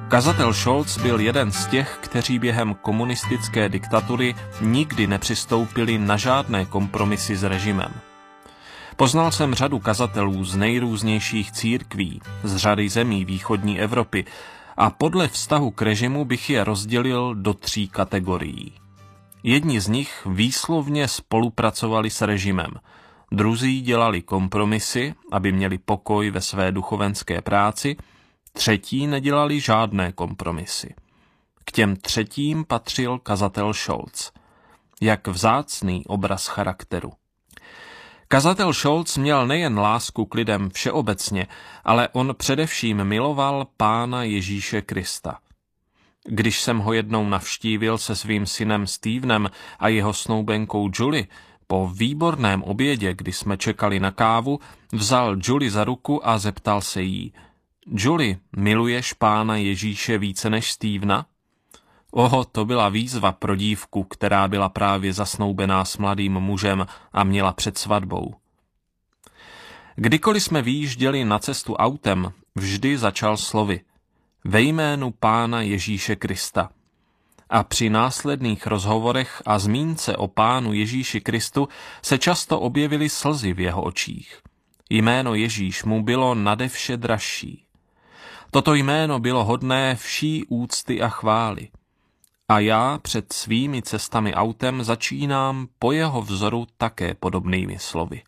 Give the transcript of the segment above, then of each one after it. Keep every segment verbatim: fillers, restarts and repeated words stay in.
Kazatel Scholz byl jeden z těch, kteří během komunistické diktatury nikdy nepřistoupili na žádné kompromisy s režimem. Poznal jsem řadu kazatelů z nejrůznějších církví, z řady zemí východní Evropy a podle vztahu k režimu bych je rozdělil do tří kategorií. Jedni z nich výslovně spolupracovali s režimem, druzí dělali kompromisy, aby měli pokoj ve své duchovenské práci, třetí nedělali žádné kompromisy. K těm třetím patřil kazatel Scholz. Jak vzácný obraz charakteru. Kazatel Scholz měl nejen lásku k lidem všeobecně, ale on především miloval Pána Ježíše Krista. Když jsem ho jednou navštívil se svým synem Stevenem a jeho snoubenkou Julie, po výborném obědě, kdy jsme čekali na kávu, vzal Julie za ruku a zeptal se jí: Julie, miluješ Pána Ježíše více než Stevena? Oho, to byla výzva pro dívku, která byla právě zasnoubená s mladým mužem a měla před svatbou. Kdykoliv jsme vyjížděli na cestu autem, vždy začal slovy: ve jménu Pána Ježíše Krista. A při následných rozhovorech a zmínce o Pánu Ježíši Kristu se často objevily slzy v jeho očích. Jméno Ježíš mu bylo nadevše dražší. Toto jméno bylo hodné vší úcty a chvály. A já před svými cestami autem začínám po jeho vzoru také podobnými slovy.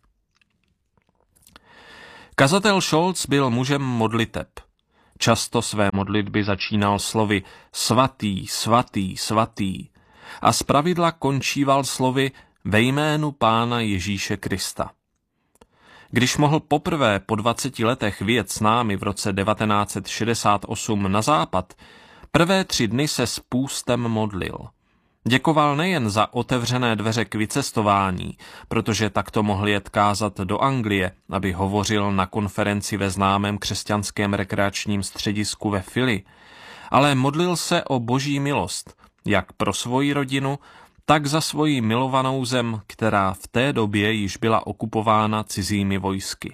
Kazatel Scholz byl mužem modliteb. Často své modlitby začínal slovy svatý, svatý, svatý a zpravidla končíval slovy ve jménu Pána Ježíše Krista. Když mohl poprvé po dvaceti letech vyjet s námi v roce devatenáct set šedesát osm na západ, prvé tři dny se s půstem modlil. Děkoval nejen za otevřené dveře k vycestování, protože takto mohl jet kázat do Anglie, aby hovořil na konferenci ve známém křesťanském rekreačním středisku ve Philly, ale modlil se o boží milost, jak pro svoji rodinu, tak za svoji milovanou zem, která v té době již byla okupována cizími vojsky.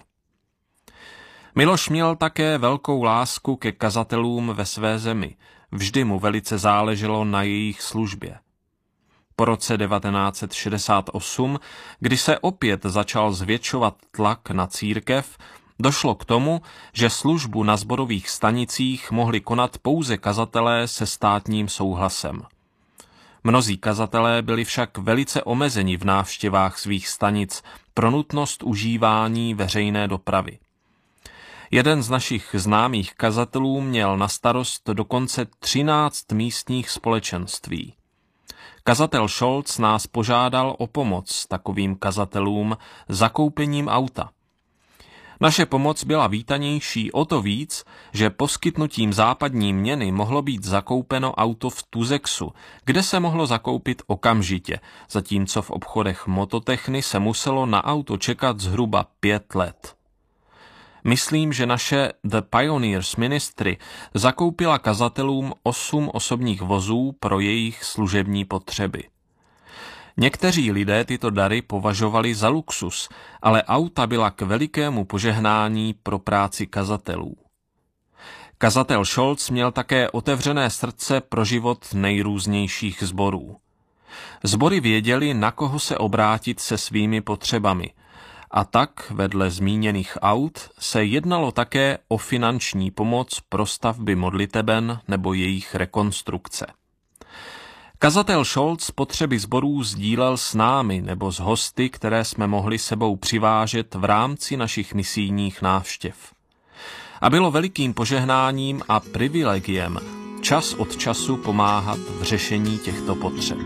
Miloš měl také velkou lásku ke kazatelům ve své zemi, vždy mu velice záleželo na jejich službě. Po roce devatenáct set šedesát osm, kdy se opět začal zvětšovat tlak na církev, došlo k tomu, že službu na sborových stanicích mohli konat pouze kazatelé se státním souhlasem. Mnozí kazatelé byli však velice omezeni v návštěvách svých stanic pro nutnost užívání veřejné dopravy. Jeden z našich známých kazatelů měl na starost dokonce třináct místních společenství. Kazatel Scholz nás požádal o pomoc takovým kazatelům zakoupením auta. Naše pomoc byla vítanější o to víc, že poskytnutím západní měny mohlo být zakoupeno auto v Tuzzexu, kde se mohlo zakoupit okamžitě, zatímco v obchodech Mototechny se muselo na auto čekat zhruba pět let. Myslím, že naše The Pioneers Ministry zakoupila kazatelům osm osobních vozů pro jejich služební potřeby. Někteří lidé tyto dary považovali za luxus, ale auta byla k velikému požehnání pro práci kazatelů. Kazatel Scholz měl také otevřené srdce pro život nejrůznějších sborů. Sbory věděli, na koho se obrátit se svými potřebami, a tak vedle zmíněných aut se jednalo také o finanční pomoc pro stavby modliteben nebo jejich rekonstrukce. Kazatel Scholz potřeby sborů sdílel s námi nebo s hosty, které jsme mohli sebou přivážet v rámci našich misijních návštěv. A bylo velikým požehnáním a privilegiem čas od času pomáhat v řešení těchto potřeb.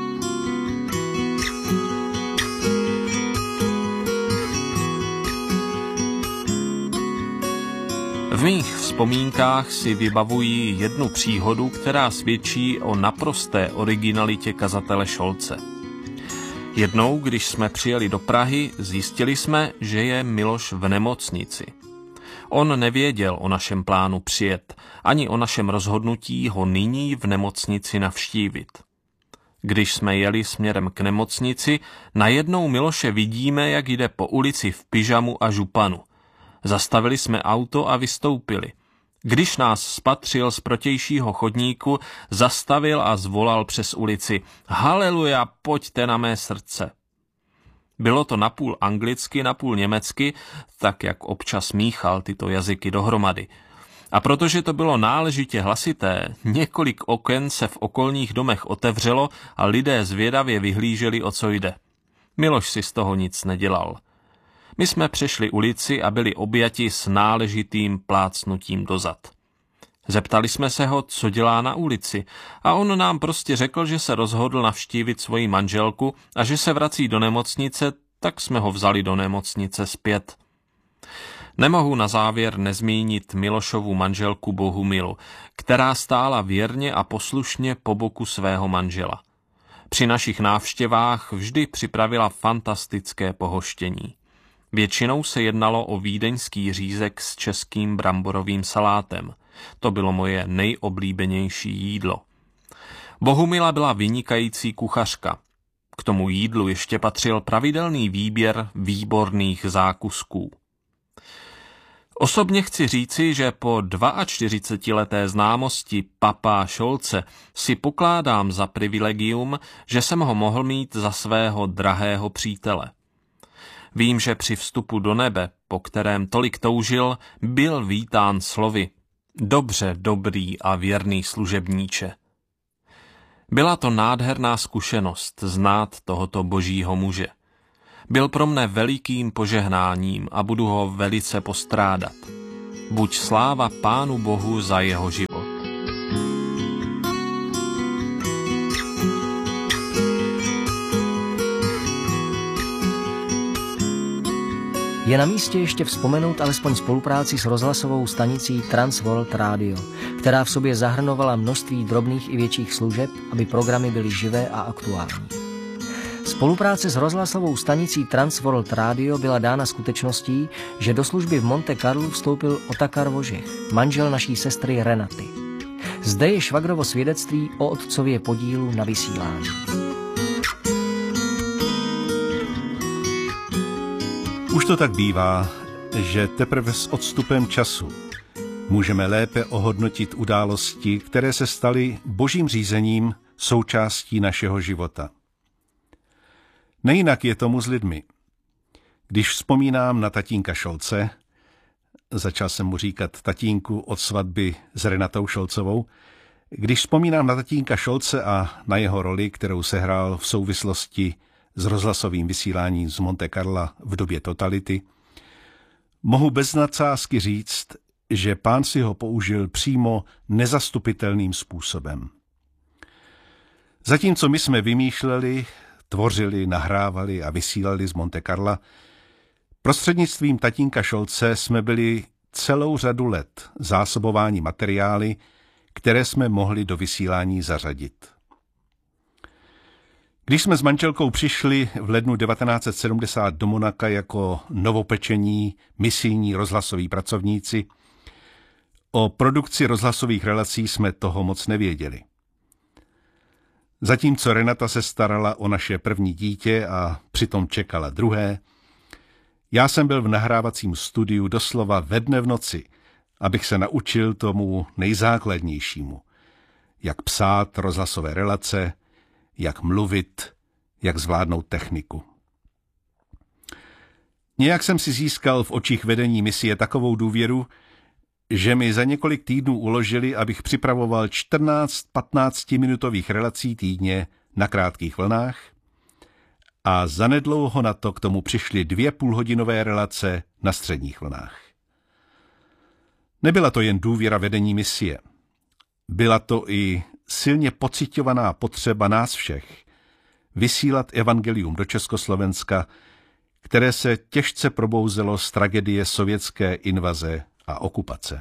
V mých vzpomínkách si vybavuji jednu příhodu, která svědčí o naprosté originalitě kazatele Scholze. Jednou, když jsme přijeli do Prahy, zjistili jsme, že je Miloš v nemocnici. On nevěděl o našem plánu přijet, ani o našem rozhodnutí ho nyní v nemocnici navštívit. Když jsme jeli směrem k nemocnici, najednou Miloše vidíme, jak jde po ulici v pyžamu a županu. Zastavili jsme auto a vystoupili. Když nás spatřil z protějšího chodníku, zastavil a zvolal přes ulici: Haleluja, pojďte na mé srdce. Bylo to napůl anglicky, napůl německy, tak jak občas míchal tyto jazyky dohromady. A protože to bylo náležitě hlasité, několik oken se v okolních domech otevřelo a lidé zvědavě vyhlíželi, o co jde. Miloš si z toho nic nedělal. My jsme přešli ulici a byli objati s náležitým plácnutím dozad. Zeptali jsme se ho, co dělá na ulici, a on nám prostě řekl, že se rozhodl navštívit svoji manželku a že se vrací do nemocnice, tak jsme ho vzali do nemocnice zpět. Nemohu na závěr nezmínit Milošovu manželku Bohumilu, která stála věrně a poslušně po boku svého manžela. Při našich návštěvách vždy připravila fantastické pohoštění. Většinou se jednalo o vídeňský řízek s českým bramborovým salátem. To bylo moje nejoblíbenější jídlo. Bohumila byla vynikající kuchařka. K tomu jídlu ještě patřil pravidelný výběr výborných zákusků. Osobně chci říci, že po čtyřicetileté známosti Papa Šolce si pokládám za privilegium, že jsem ho mohl mít za svého drahého přítele. Vím, že při vstupu do nebe, po kterém tolik toužil, byl vítán slovy: Dobře, dobrý a věrný služebníče. Byla to nádherná zkušenost znát tohoto božího muže. Byl pro mne velikým požehnáním a budu ho velice postrádat. Buď sláva Pánu Bohu za jeho život. Je na místě ještě vzpomenout alespoň spolupráci s rozhlasovou stanicí Transworld Radio, která v sobě zahrnovala množství drobných i větších služeb, aby programy byly živé a aktuální. Spolupráce s rozhlasovou stanicí Transworld Radio byla dána skutečností, že do služby v Monte Carlu vstoupil Otakar Vožech, manžel naší sestry Renaty. Zde je švagrovo svědectví o otcově podílu na vysílání. Už to tak bývá, že teprve s odstupem času můžeme lépe ohodnotit události, které se staly božím řízením součástí našeho života. Nejinak je tomu s lidmi. Když vzpomínám na tatínka Šolce, začal jsem mu říkat tatínku od svatby s Renatou Šolcovou, když vzpomínám na tatínka Šolce a na jeho roli, kterou sehrál v souvislosti s rozhlasovým vysíláním z Monte Carla v době totality, mohu bez nadsázky říct, že Pán si ho použil přímo nezastupitelným způsobem. Zatímco my jsme vymýšleli, tvořili, nahrávali a vysílali z Monte Carla, prostřednictvím tatínka Šolce jsme byli celou řadu let zásobováni materiály, které jsme mohli do vysílání zařadit. Když jsme s manželkou přišli v lednu devatenáct set sedmdesát do Monaka jako novopečení misijní rozhlasoví pracovníci, o produkci rozhlasových relací jsme toho moc nevěděli. Zatímco Renata se starala o naše první dítě a přitom čekala druhé, já jsem byl v nahrávacím studiu doslova ve dne v noci, abych se naučil tomu nejzákladnějšímu, jak psát rozhlasové relace, jak mluvit, jak zvládnout techniku. Nějak jsem si získal v očích vedení misie takovou důvěru, že mi za několik týdnů uložili, abych připravoval čtrnáct patnáctiminutových relací týdně na krátkých vlnách a zanedlouho na to k tomu přišly dvě půlhodinové relace na středních vlnách. Nebyla to jen důvěra vedení misie. Byla to i silně pociťovaná potřeba nás všech vysílat evangelium do Československa, které se těžce probouzelo z tragédie sovětské invaze a okupace.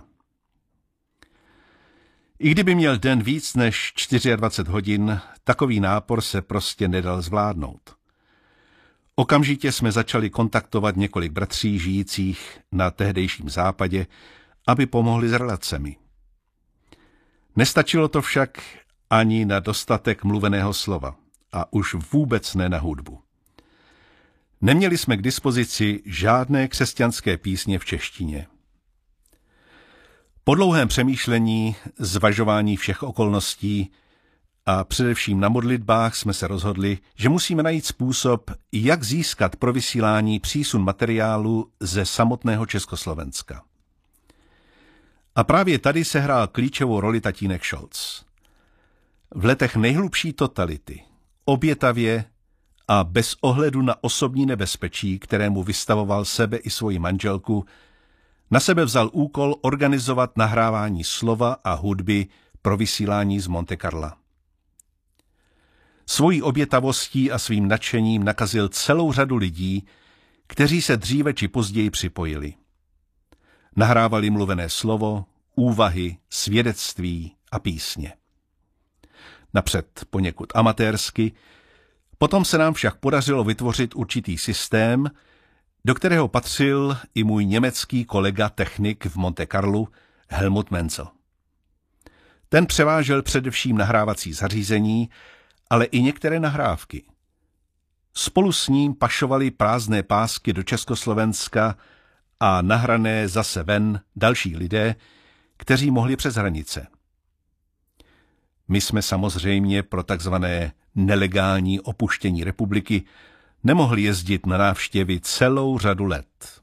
I kdyby měl den víc než dvacet čtyři hodin, takový nápor se prostě nedal zvládnout. Okamžitě jsme začali kontaktovat několik bratří žijících na tehdejším západě, aby pomohli s relacemi. Nestačilo to však ani na dostatek mluveného slova a už vůbec ne na hudbu. Neměli jsme k dispozici žádné křesťanské písně v češtině. Po dlouhém přemýšlení, zvažování všech okolností a především na modlitbách jsme se rozhodli, že musíme najít způsob, jak získat pro vysílání přísun materiálu ze samotného Československa. A právě tady sehrál klíčovou roli tatínek Scholz. V letech nejhlubší totality, obětavě a bez ohledu na osobní nebezpečí, kterému vystavoval sebe i svoji manželku, na sebe vzal úkol organizovat nahrávání slova a hudby pro vysílání z Monte Carla. Svojí obětavostí a svým nadšením nakazil celou řadu lidí, kteří se dříve či později připojili. Nahrávali mluvené slovo, úvahy, svědectví a písně. Napřed poněkud amatérsky, potom se nám však podařilo vytvořit určitý systém, do kterého patřil i můj německý kolega technik v Monte Carlu Helmut Menzel. Ten převážel především nahrávací zařízení, ale i některé nahrávky. Spolu s ním pašovali prázdné pásky do Československa a nahrané zase ven další lidé, kteří mohli přes hranice. My jsme samozřejmě pro takzvané nelegální opuštění republiky nemohli jezdit na návštěvy celou řadu let.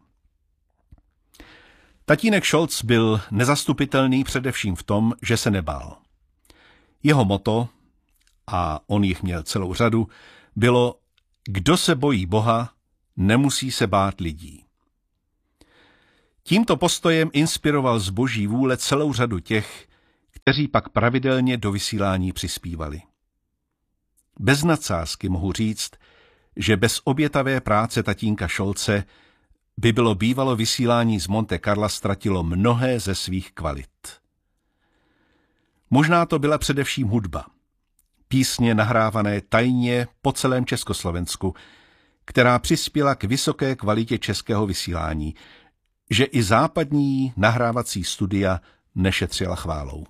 Tatínek Scholz byl nezastupitelný především v tom, že se nebál. Jeho motto, a on jich měl celou řadu, bylo: kdo se bojí Boha, nemusí se bát lidí. Tímto postojem inspiroval z boží vůle celou řadu těch, kteří pak pravidelně do vysílání přispívali. Bez nadsázky mohu říct, že bez obětavé práce tatínka Scholze by bylo bývalo vysílání z Monte Carla ztratilo mnohé ze svých kvalit. Možná to byla především hudba. Písně nahrávané tajně po celém Československu, která přispěla k vysoké kvalitě českého vysílání, že i západní nahrávací studia nešetřila chválou.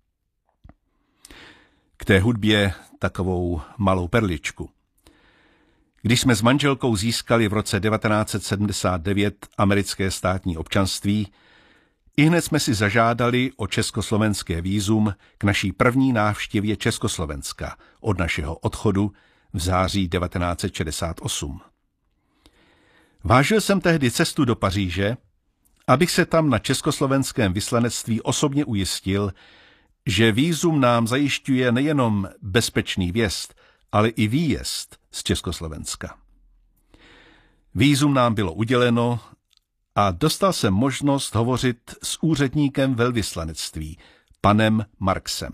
K té hudbě takovou malou perličku. Když jsme s manželkou získali v roce devatenáct set sedmdesát devět americké státní občanství, ihned jsme si zažádali o československé vízum k naší první návštěvě Československa od našeho odchodu v září devatenáct set šedesát osm. Vážil jsem tehdy cestu do Paříže, abych se tam na československém vyslanectví osobně ujistil, že vízum nám zajišťuje nejenom bezpečný vjezd, ale i výjezd z Československa. Vízum nám bylo uděleno a dostal jsem možnost hovořit s úředníkem velvyslanectví, panem Marksem.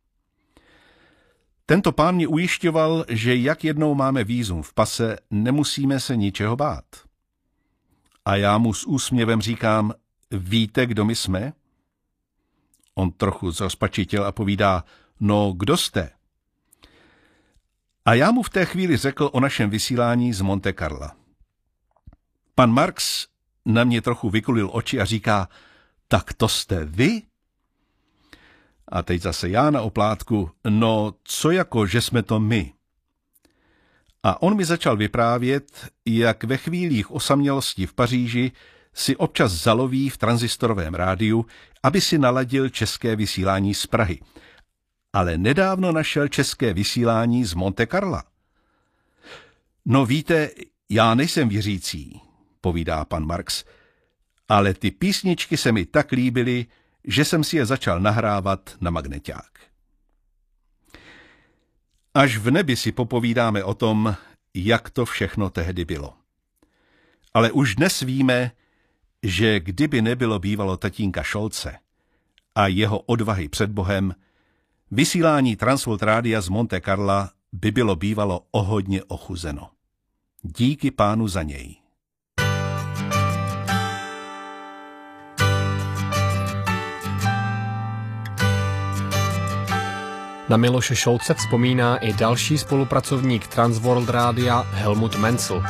Tento pán mě ujišťoval, že jak jednou máme vízum v pase, nemusíme se ničeho bát. A já mu s úsměvem říkám: víte, kdo my jsme? On trochu zrozpačitěl a povídá: no, kdo jste? A já mu v té chvíli řekl o našem vysílání z Monte Carla. Pan Marks na mě trochu vykulil oči a říká: tak to jste vy? A teď zase já na oplátku: no, co jako, že jsme to my? A on mi začal vyprávět, jak ve chvílích osamělosti v Paříži si občas zaloví v tranzistorovém rádiu, aby si naladil české vysílání z Prahy. Ale nedávno našel české vysílání z Monte Carla. No víte, já nejsem věřící, povídá pan Marks, ale ty písničky se mi tak líbily, že jsem si je začal nahrávat na magneťák. Až v nebi si popovídáme o tom, jak to všechno tehdy bylo. Ale už dnes víme, že kdyby nebylo bývalo tatínka Scholze a jeho odvahy před Bohem, vysílání Transworld Rádia z Monte Carla by bylo bývalo o hodně ochuzeno. Díky pánu za něj. Na Miloše Scholze vzpomíná i další spolupracovník Transworld Rádia Helmut Menzel.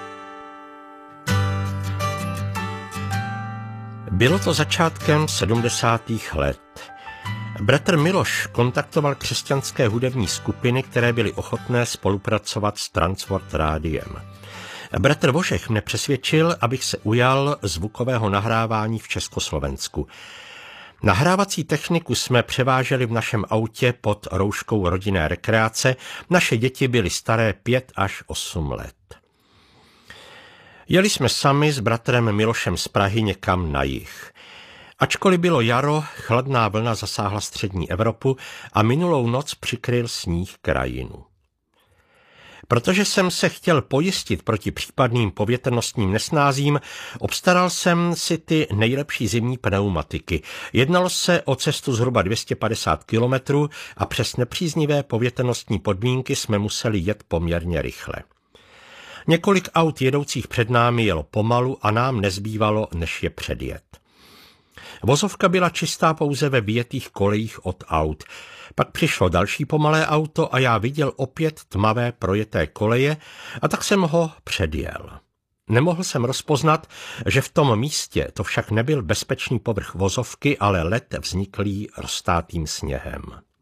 Bylo to začátkem sedmdesátých let. Bratr Miloš kontaktoval křesťanské hudební skupiny, které byly ochotné spolupracovat s Transworld Rádiem. Bratr Vožech mne přesvědčil, abych se ujal zvukového nahrávání v Československu. Nahrávací techniku jsme převáželi v našem autě pod rouškou rodinné rekreace. Naše děti byly staré pět až osm let. Jeli jsme sami s bratrem Milošem z Prahy někam na jih. Ačkoliv bylo jaro, chladná vlna zasáhla střední Evropu a minulou noc přikryl sníh krajinu. Protože jsem se chtěl pojistit proti případným povětrnostním nesnázím, obstaral jsem si ty nejlepší zimní pneumatiky. Jednalo se o cestu zhruba dvě stě padesát kilometrů a přes nepříznivé povětrnostní podmínky jsme museli jet poměrně rychle. Několik aut jedoucích před námi jelo pomalu a nám nezbývalo, než je předjet. Vozovka byla čistá pouze ve vyjetých kolejích od aut. Pak přišlo další pomalé auto a já viděl opět tmavé projeté koleje a tak jsem ho předjel. Nemohl jsem rozpoznat, že v tom místě to však nebyl bezpečný povrch vozovky, ale led vzniklý roztátým sněhem.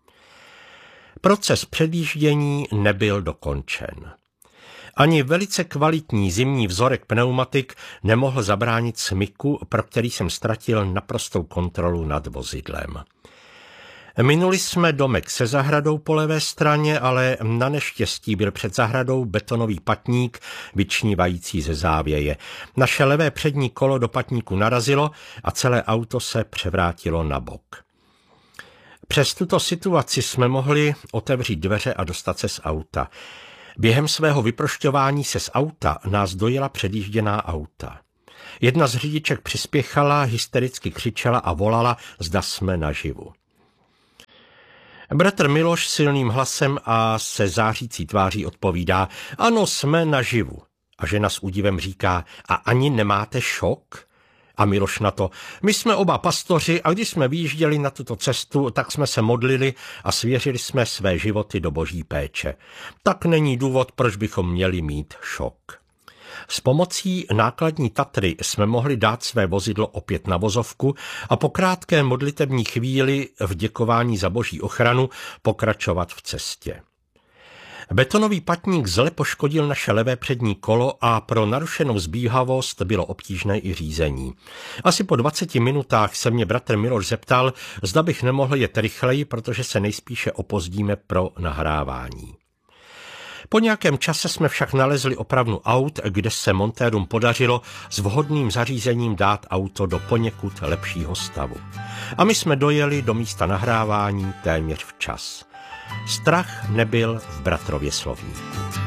Proces předjíždění nebyl dokončen. Ani velice kvalitní zimní vzorek pneumatik nemohl zabránit smyku, pro který jsem ztratil naprostou kontrolu nad vozidlem. Minuli jsme domek se zahradou po levé straně, ale na neštěstí byl před zahradou betonový patník vyčnívající ze závěje. Naše levé přední kolo do patníku narazilo a celé auto se převrátilo na bok. Přes tuto situaci jsme mohli otevřít dveře a dostat se z auta. Během svého vyprošťování se z auta nás dojela předjížděná auta. Jedna z řidiček přispěchala, hystericky křičela a volala, zda jsme naživu. Bratr Miloš silným hlasem a se zářící tváří odpovídá, ano, jsme naživu. A žena s údivem říká, a ani nemáte šok? A Miloš na to, my jsme oba pastoři a když jsme vyjížděli na tuto cestu, tak jsme se modlili a svěřili jsme své životy do boží péče. Tak není důvod, proč bychom měli mít šok. S pomocí nákladní Tatry jsme mohli dát své vozidlo opět na vozovku a po krátké modlitební chvíli v děkování za boží ochranu pokračovat v cestě. Betonový patník zle poškodil naše levé přední kolo a pro narušenou zbíhavost bylo obtížné i řízení. Asi po dvaceti minutách se mě bratr Miloš zeptal, zda bych nemohl jet rychleji, protože se nejspíše opozdíme pro nahrávání. Po nějakém čase jsme však nalezli opravnu aut, kde se montérům podařilo s vhodným zařízením dát auto do poněkud lepšího stavu. A my jsme dojeli do místa nahrávání téměř včas. Strach nebyl v bratrově slovníku.